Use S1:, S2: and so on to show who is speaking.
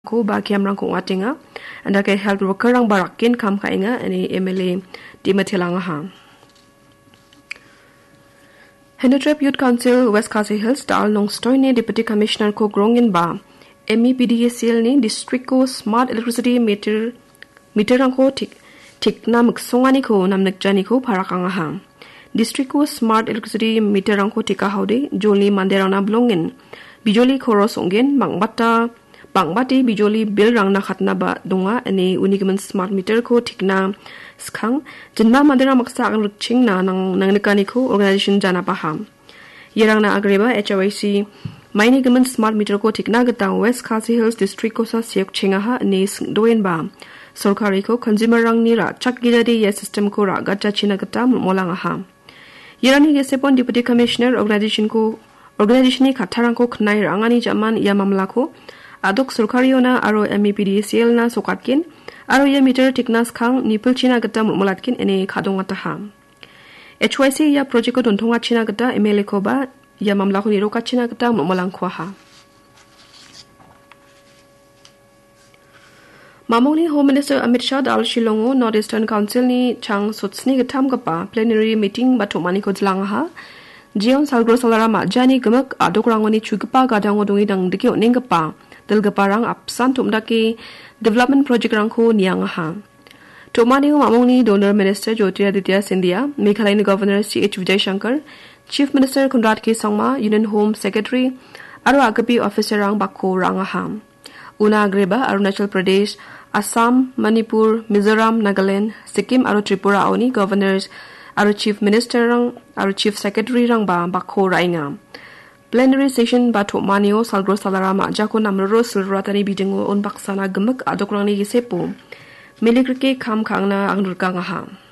S1: ko ba kiam rang ko atinga anda ke health worker rang barakin kam khainga ani MLA Timathelanga ha. Hendetrap Youth Council West Khasi Hills dal nong stoine Deputy Commissioner ko grongin ba MEPDSL ni district ko smart electricity meter rang ko tik na magsongani ko namnak jani ko parakanga ha. District ko smart electricity meter rang ko tika haude joli manderang na blongin bijoli khoros onggen bangbati bijoli bill rang na khatna ba donga ani unigiman smart meter ko tikna skang jinma mandera maksa ang rikching na nang nikani ko organization jana paham yerang na agreba HYC maini gaman smart meter ko tikna gatang West Khasi Hills district ko sa siek chinga ha ni doen ba sorkari ko consumer rang ni ra chak gidadi ye system ko ra gacha china gata molanga ha yerani ge sepon deputy commissioner organization ni khatharang ko khnai rangani jaman ya mamla ko adok sorkariona aro MEPDSL na sokatkin aro ya meter tiknas khang nipul china gata mulatkin ene khadonga ta ha HYC ya project ko donthonga china gata MLA ko ba ya mamla ko niroka china gata mulang khwa ha Mamoni Home Minister Amit Shah dal Shillongo Northeastern Council ni chang sotsni gatam gapa plenary meeting batomani ko jlang ha Jion salgro salarama jani gamak adokrangoni chugpa gadango dongi dang dikyo ninggapa dalgaparang apsan tumdaki development project rangko niang ha Tomani mamongni donor minister Jyotiraditya Scindia Meghalaya governor CH Vijay Shankar chief minister Conrad K Sangma union home secretary aro agapi officer rang bakko rang ha una agreba Arunachal Pradesh Assam Manipur Mizoram Nagaland Sikkim aro Tripura oni governors aro chief minister rang aro chief secretary rang ba bakho rainga plenary session ba thomaniyo salgro salarama jako namro sulratani bidingo on baksana gemek adokrangni gisepo milikrike kham khangna angrukanga ha